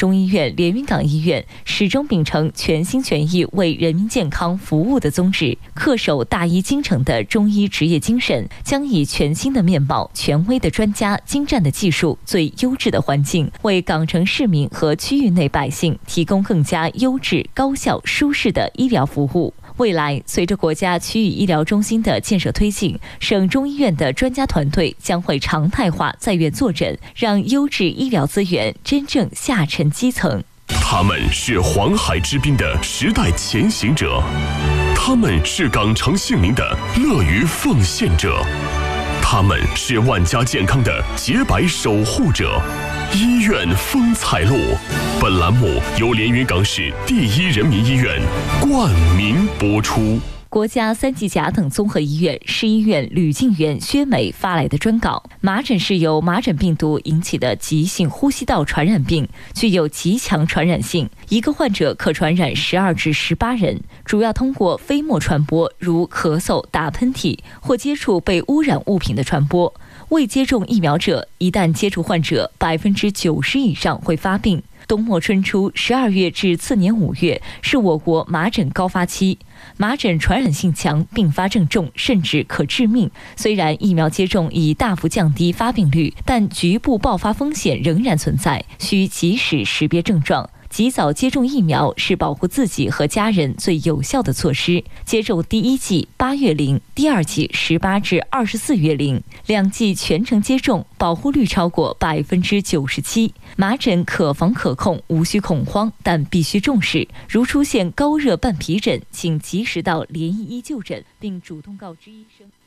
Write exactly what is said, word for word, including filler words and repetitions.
中医院连云港医院始终秉承全心全意为人民健康服务的宗旨，恪守大医精诚的中医职业精神，将以全新的面貌、权威的专家、精湛的技术、最优质的环境，为港城市民和区域内百姓提供更加优质、高效、舒适的医疗服务。未来，随着国家区域医疗中心的建设推进，省中医院的专家团队将会常态化在院坐诊，让优质医疗资源真正下沉基层。 他们是黄海之滨的时代前行者，他们是港城姓名的乐于奉献者，他们是万家健康的洁白守护者。医院风采录，本栏目由连云港市第一人民医院冠名播出。 国家三级甲等综合医院市医院吕静元、薛美发来的专稿：麻疹是由麻疹病毒引起的急性呼吸道传染病，具有极强传染性，一个患者可传染十二至十八人，主要通过飞沫传播，如咳嗽、打喷嚏或接触被污染物品的传播。未接种疫苗者，一旦接触患者，百分之九十以上会发病。冬末春初，十二月至次年五月是我国麻疹高发期，麻疹传染性强，并发症重，甚至可致命。虽然疫苗接种已大幅降低发病率，但局部爆发风险仍然存在，需及时识别症状。及早接种疫苗是保护自己和家人最有效的措施。接种第一剂八月龄，第二剂十八至二十四月龄，两剂全程接种，保护率超过百分之九十七。麻疹可防可控，无需恐慌，但必须重视。如出现高热伴皮疹，请及时到联医医就诊，并主动告知医生。